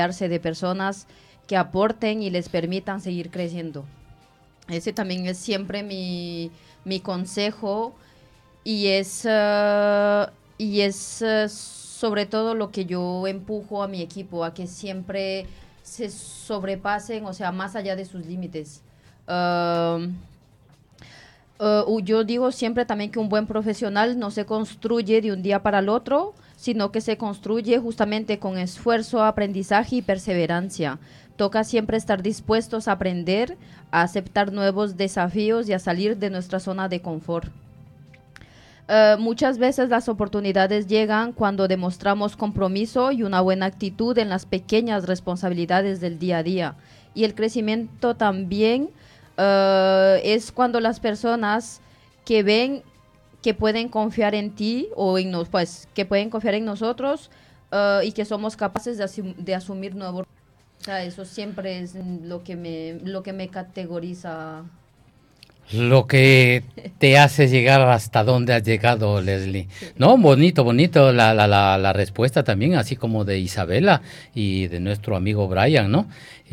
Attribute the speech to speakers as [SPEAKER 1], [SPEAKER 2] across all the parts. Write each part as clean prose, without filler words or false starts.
[SPEAKER 1] rodearse de personas que aporten y les permitan seguir creciendo. Ese también es siempre mi consejo y es sobre todo lo que yo empujo a mi equipo, a que siempre se sobrepasen, o sea, más allá de sus límites. Yo digo siempre también que un buen profesional no se construye de un día para el otro, sino que se construye justamente con esfuerzo, aprendizaje y perseverancia. Toca siempre estar dispuestos a aprender, a aceptar nuevos desafíos y a salir de nuestra zona de confort. Muchas veces las oportunidades llegan cuando demostramos compromiso y una buena actitud en las pequeñas responsabilidades del día a día. Y el crecimiento también es cuando las personas que ven que pueden confiar en ti o en pues que pueden confiar en nosotros y que somos capaces de asumir nuevos. O sea, eso siempre es lo que me categoriza.
[SPEAKER 2] Lo que te hace llegar hasta donde has llegado, Leslie.
[SPEAKER 1] Sí.
[SPEAKER 2] No, bonito, bonito la respuesta también, así como de Isabela y de nuestro amigo Brian, ¿no?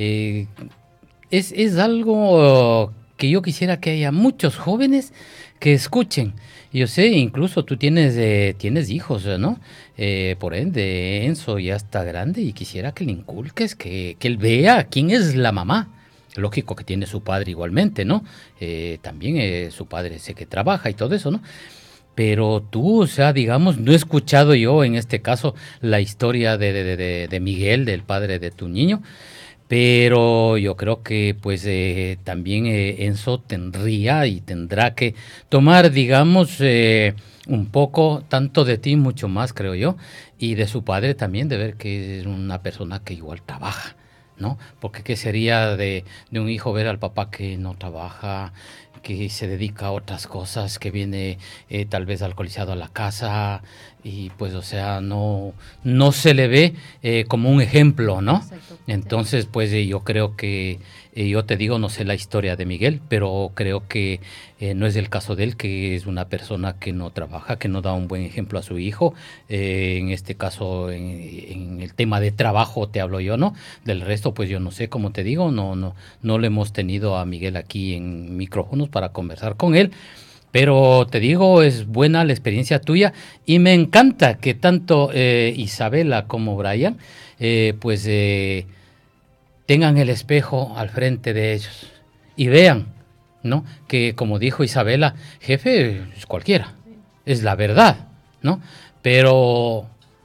[SPEAKER 2] Es algo que yo quisiera que haya muchos jóvenes que escuchen. Yo sé, incluso tú tienes hijos, ¿no? Por ende, Enzo ya está grande y quisiera que le inculques, que él vea quién es la mamá. Lógico que tiene su padre igualmente, ¿no? También su padre sé que trabaja y todo eso, ¿no? Pero tú, o sea, digamos, no he escuchado yo en este caso la historia de Miguel, del padre de tu niño, pero yo creo que pues también Enzo tendría y tendrá que tomar, digamos, un poco, tanto de ti, mucho más, creo yo, y de su padre también, de ver que es una persona que igual trabaja, ¿no? Porque qué sería de un hijo ver al papá que no trabaja, que se dedica a otras cosas, que viene tal vez alcoholizado a la casa y pues o sea no se le ve como un ejemplo, ¿no?
[SPEAKER 1] Exacto.
[SPEAKER 2] Entonces pues yo creo que yo te digo, no sé la historia de Miguel, pero creo que no es el caso de él, que es una persona que no trabaja, que no da un buen ejemplo a su hijo. En este caso, en el tema de trabajo te hablo yo, ¿no? Del resto, pues yo no sé, como te digo, no le hemos tenido a Miguel aquí en micrófonos para conversar con él. Pero te digo, es buena la experiencia tuya y me encanta que tanto Isabela como Brian, tengan el espejo al frente de ellos y vean, ¿no? Que como dijo Isabela, jefe es cualquiera, es la verdad, ¿no? Pero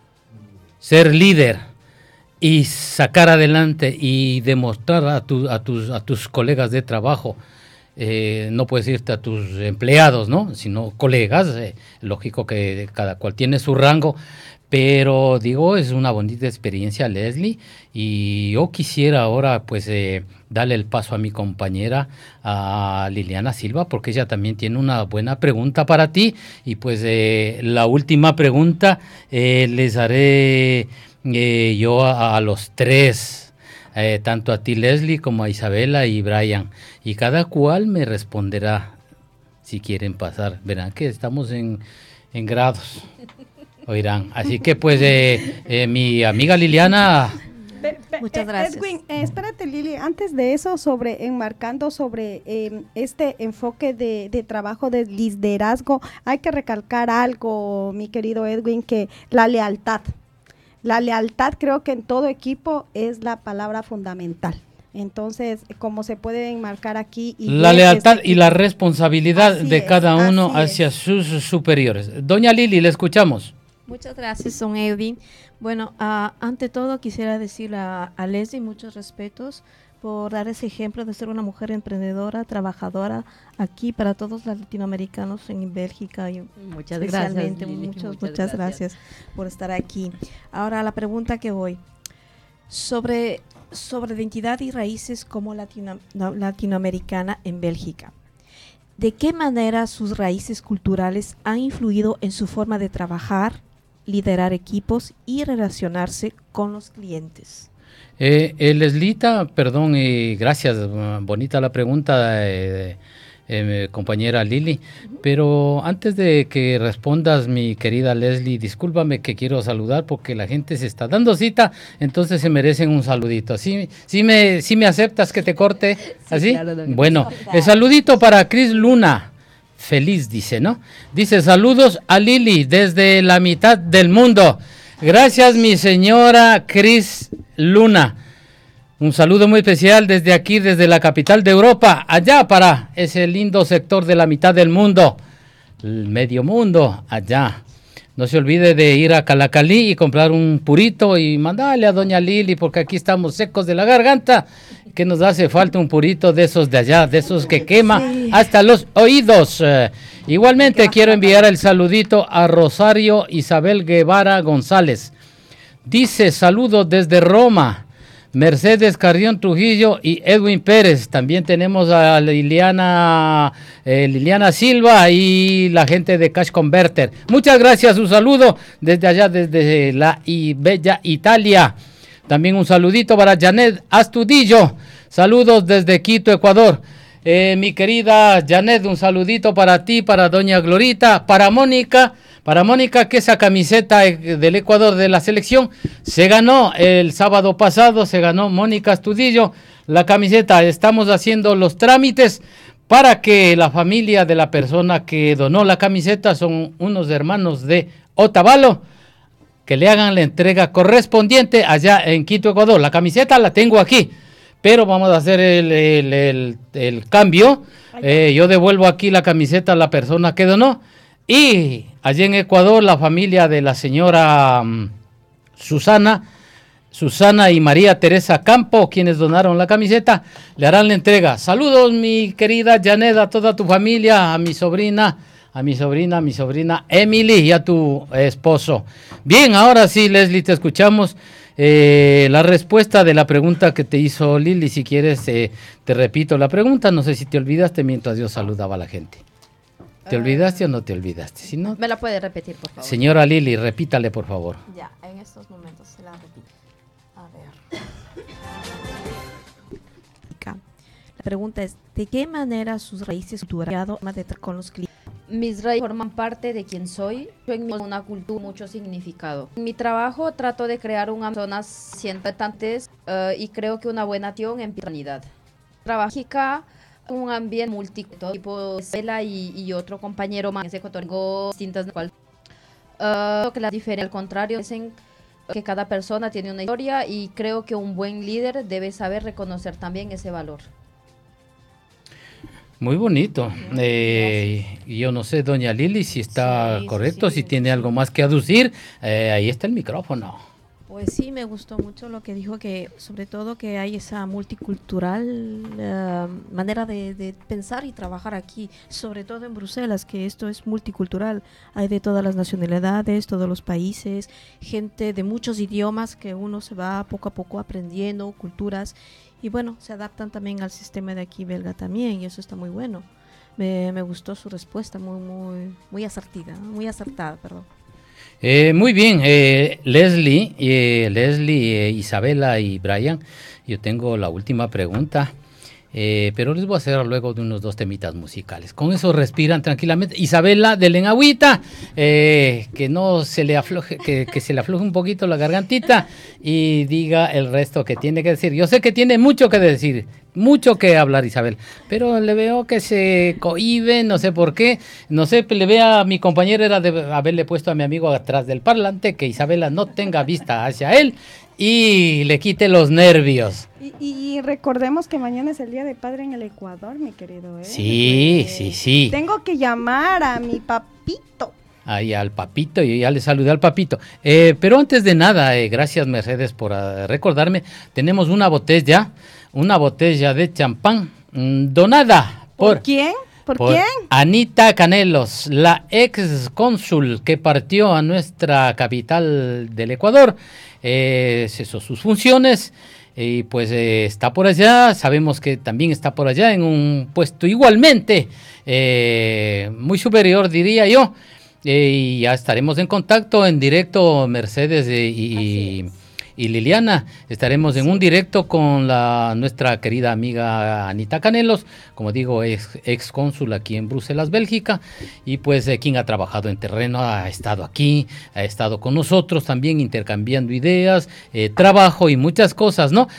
[SPEAKER 2] ser líder y sacar adelante y demostrar a tus colegas de trabajo, no puedes irte a tus empleados, ¿no? Sino colegas, lógico que cada cual tiene su rango, pero digo, es una bonita experiencia, Leslie, y yo quisiera ahora pues darle el paso a mi compañera, a Liliana Silva, porque ella también tiene una buena pregunta para ti, y pues la última pregunta les haré yo a los tres, tanto a ti, Leslie, como a Isabela y Brian, y cada cual me responderá si quieren pasar. Verán que estamos en grados, oirán. Así que pues mi amiga Liliana.
[SPEAKER 3] Muchas gracias. Edwin, espérate, Lili, antes de eso, enmarcando sobre este enfoque de trabajo de liderazgo, hay que recalcar algo, mi querido Edwin, que la lealtad creo que en todo equipo es la palabra fundamental. Entonces, como se puede enmarcar aquí.
[SPEAKER 2] La lealtad y la responsabilidad de cada uno hacia sus superiores. Doña Lili, le escuchamos.
[SPEAKER 4] Muchas gracias, don Edwin. Bueno, ante todo quisiera decirle a Leslie muchos respetos por dar ese ejemplo de ser una mujer emprendedora, trabajadora aquí para todos los latinoamericanos en Bélgica. Y
[SPEAKER 1] muchas gracias,
[SPEAKER 4] Lili, muchas gracias por estar aquí. Ahora la pregunta que voy sobre identidad y raíces como latinoamericana en Bélgica. ¿De qué manera sus raíces culturales han influido en su forma de trabajar, liderar equipos y relacionarse con los clientes?
[SPEAKER 2] Leslita, perdón, gracias, bonita la pregunta, compañera Lili. Pero antes de que respondas, mi querida Leslie, discúlpame que quiero saludar porque la gente se está dando cita, entonces se merecen un saludito. ¿Sí me aceptas que te corte? ¿Así? Sí, claro, bueno, el saludito para Cris Luna. Feliz, dice, ¿no? Dice, saludos a Lili desde la mitad del mundo. Gracias, mi señora Cris Luna. Un saludo muy especial desde aquí, desde la capital de Europa, allá para ese lindo sector de la mitad del mundo, el medio mundo, allá. No se olvide de ir a Calacalí y comprar un purito y mandarle a doña Lili, porque aquí estamos secos de la garganta, que nos hace falta un purito de esos de allá, de esos que quema hasta los oídos. Igualmente quiero enviar el saludito a Rosario Isabel Guevara González. Dice, saludos desde Roma. Mercedes Carrión Trujillo y Edwin Pérez. También tenemos a Liliana Silva y la gente de Cash Converter. Muchas gracias, un saludo desde allá, desde la bella Italia. También un saludito para Janet Astudillo. Saludos desde Quito, Ecuador. Mi querida Janet, un saludito para ti, para doña Glorita, para Mónica, que esa camiseta del Ecuador de la selección se ganó el sábado pasado, se ganó Mónica Astudillo la camiseta. Estamos haciendo los trámites para que la familia de la persona que donó la camiseta, son unos hermanos de Otavalo, que le hagan la entrega correspondiente allá en Quito, Ecuador. La camiseta la tengo aquí, pero vamos a hacer el cambio. Yo devuelvo aquí la camiseta a la persona que donó. Y allí en Ecuador, la familia de la señora Susana y María Teresa Campo, quienes donaron la camiseta, le harán la entrega. Saludos, mi querida Janet, a toda tu familia, a mi sobrina Emily y a tu esposo. Bien, ahora sí, Leslie, te escuchamos. La respuesta de la pregunta que te hizo Lili, si quieres, te repito la pregunta. No sé si te olvidaste mientras yo saludaba a la gente. ¿Te olvidaste o no te olvidaste? Si no,
[SPEAKER 1] ¿me la puede repetir, por favor?
[SPEAKER 2] Señora Lili, repítale, por favor.
[SPEAKER 4] Ya, en estos momentos se la repito. A ver. La pregunta es, ¿de qué manera sus raíces culturales con los clientes?
[SPEAKER 1] Mis raíces forman parte de quien soy. Yo en una cultura mucho significado. En mi trabajo trato de crear una personas sientantes y creo que una buena acción en humanidad. Trabajica un ambiente multicultural, tipo Isabela y otro compañero más ecuatoriano, distintas que la diferencia, al contrario, es que cada persona tiene una historia y creo que un buen líder debe saber reconocer también ese valor.
[SPEAKER 2] Muy bonito. Yo no sé, doña Lili, si está correcto, si tiene algo más que aducir. Ahí está el micrófono.
[SPEAKER 4] Pues sí, me gustó mucho lo que dijo, que sobre todo que hay esa multicultural manera de pensar y trabajar aquí, sobre todo en Bruselas, que esto es multicultural. Hay de todas las nacionalidades, todos los países, gente de muchos idiomas que uno se va poco a poco aprendiendo, culturas, y bueno, se adaptan también al sistema de aquí belga también, y eso está muy bueno. Me gustó su respuesta, muy acertada, perdón.
[SPEAKER 2] Muy bien, Leslie, Isabela y Brian, yo tengo la última pregunta, pero les voy a hacer luego de unos 2 temitas musicales. Con eso respiran tranquilamente. Isabela, denle agüita, que no se le afloje, que se le afloje un poquito la gargantita y diga el resto que tiene que decir. Yo sé que tiene mucho que decir, mucho que hablar, Isabel, pero le veo que se cohíbe, no sé por qué, no sé, le veo a mi compañero, era de haberle puesto a mi amigo atrás del parlante, que Isabela no tenga vista hacia él y le quite los nervios.
[SPEAKER 3] Y recordemos que mañana es el Día de Padre en el Ecuador, mi querido.
[SPEAKER 2] Sí.
[SPEAKER 3] Tengo que llamar a mi papito.
[SPEAKER 2] Ahí al papito, y ya le saludé al papito. Pero antes de nada, gracias Mercedes por recordarme, tenemos una botella de champán donada
[SPEAKER 3] ¿Por quién? ¿Por quién?
[SPEAKER 2] Anita Canelos, la ex cónsul que partió a nuestra capital del Ecuador, cesó sus funciones y pues está por allá. Sabemos que también está por allá en un puesto igualmente muy superior, diría yo. Y ya estaremos en contacto en directo, Mercedes y Liliana, estaremos en un directo con nuestra querida amiga Anita Canelos, como digo, ex cónsul aquí en Bruselas, Bélgica, y pues quien ha trabajado en terreno, ha estado aquí, ha estado con nosotros también intercambiando ideas, trabajo y muchas cosas, ¿no?